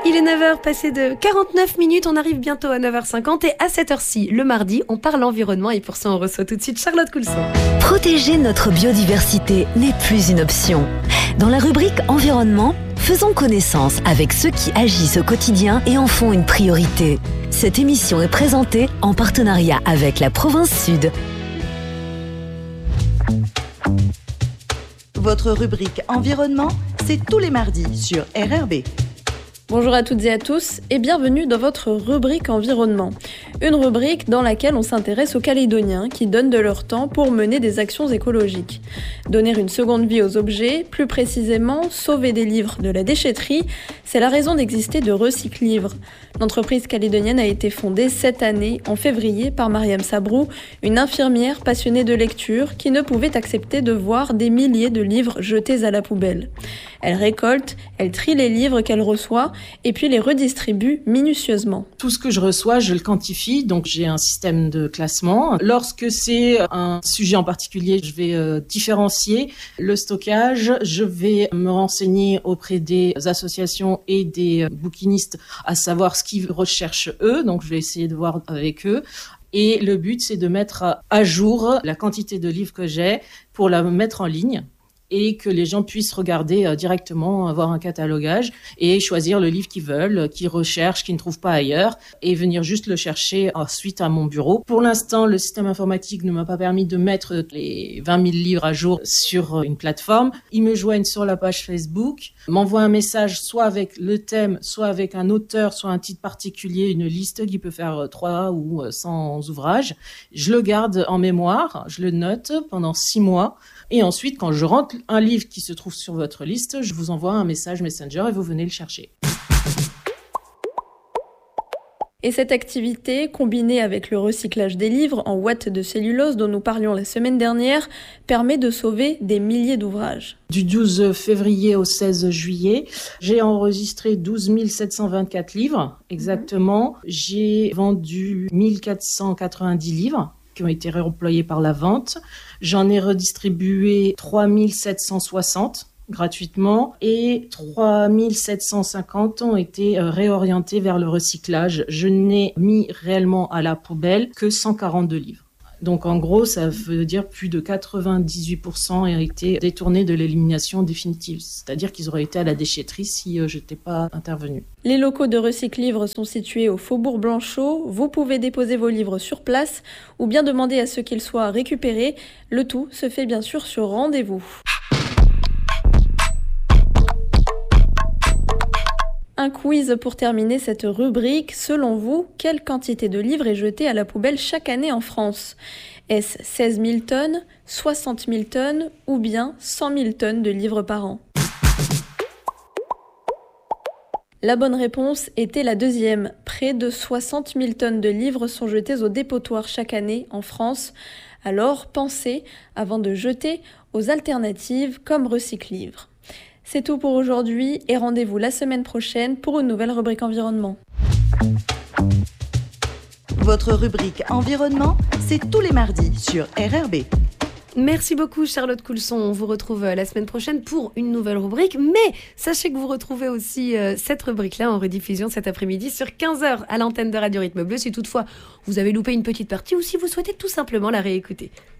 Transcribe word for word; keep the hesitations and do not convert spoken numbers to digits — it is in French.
Il est neuf heures passé de quarante-neuf minutes, on arrive bientôt à neuf heures cinquante et à cette heure-ci, le mardi, on parle environnement et pour ça on reçoit tout de suite Charlotte Coulson. Protéger notre biodiversité n'est plus une option. Dans la rubrique environnement, faisons connaissance avec ceux qui agissent au quotidien et en font une priorité. Cette émission est présentée en partenariat avec la Province Sud. Votre rubrique environnement, c'est tous les mardis sur R R B. Bonjour à toutes et à tous et bienvenue dans votre rubrique environnement. Une rubrique dans laquelle on s'intéresse aux Calédoniens qui donnent de leur temps pour mener des actions écologiques. Donner une seconde vie aux objets, plus précisément sauver des livres de la déchetterie, c'est la raison d'exister de Recyclivre. L'entreprise calédonienne a été fondée cette année, en février, par Mariam Sabrou, une infirmière passionnée de lecture qui ne pouvait accepter de voir des milliers de livres jetés à la poubelle. Elle récolte, elle trie les livres qu'elle reçoit et puis les redistribue minutieusement. Tout ce que je reçois, je le quantifie, donc j'ai un système de classement. Lorsque c'est un sujet en particulier, je vais euh, différencier le stockage, je vais me renseigner auprès des associations et des bouquinistes à savoir ce qu'ils recherchent eux, donc je vais essayer de voir avec eux. Et le but, c'est de mettre à jour la quantité de livres que j'ai pour la mettre en ligne et que les gens puissent regarder euh, directement, avoir un catalogage et choisir le livre qu'ils veulent, qu'ils recherchent, qu'ils ne trouvent pas ailleurs et venir juste le chercher ensuite à mon bureau. Pour l'instant, le système informatique ne m'a pas permis de mettre les vingt mille livres à jour sur une plateforme. Ils me joignent sur la page Facebook, m'envoient un message soit avec le thème, soit avec un auteur, soit un titre particulier, une liste qui peut faire trois ou cent ouvrages. Je le garde en mémoire, je le note pendant six mois. Et ensuite, quand je rentre un livre qui se trouve sur votre liste, je vous envoie un message Messenger et vous venez le chercher. Et cette activité, combinée avec le recyclage des livres en ouate de cellulose dont nous parlions la semaine dernière, permet de sauver des milliers d'ouvrages. Du douze février au seize juillet, j'ai enregistré douze mille sept cent vingt-quatre livres, exactement. Mmh. J'ai vendu mille quatre cent quatre-vingt-dix livres qui ont été réemployés par la vente. J'en ai redistribué trois mille sept cent soixante gratuitement et trois mille sept cent cinquante ont été réorientés vers le recyclage. Je n'ai mis réellement à la poubelle que cent quarante-deux livres. Donc en gros, ça veut dire plus de quatre-vingt-dix-huit pour cent ont été détournés de l'élimination définitive. C'est-à-dire qu'ils auraient été à la déchetterie si euh, je n'étais pas intervenue. Les locaux de Recyclivre sont situés au Faubourg Blanchot. Vous pouvez déposer vos livres sur place ou bien demander à ce qu'ils soient récupérés. Le tout se fait bien sûr sur rendez-vous. Un quiz pour terminer cette rubrique. Selon vous, quelle quantité de livres est jetée à la poubelle chaque année en France ? Est-ce seize mille tonnes, soixante mille tonnes ou bien cent mille tonnes de livres par an ? La bonne réponse était la deuxième. Près de soixante mille tonnes de livres sont jetées au dépotoir chaque année en France. Alors pensez, avant de jeter, aux alternatives comme Recyclivre. C'est tout pour aujourd'hui et rendez-vous la semaine prochaine pour une nouvelle rubrique environnement. Votre rubrique environnement, c'est tous les mardis sur R R B. Merci beaucoup Charlotte Coulson, on vous retrouve la semaine prochaine pour une nouvelle rubrique, mais sachez que vous retrouvez aussi euh, cette rubrique-là en rediffusion cet après-midi sur quinze heures à l'antenne de Radio Rythme Bleu, si toutefois vous avez loupé une petite partie ou si vous souhaitez tout simplement la réécouter.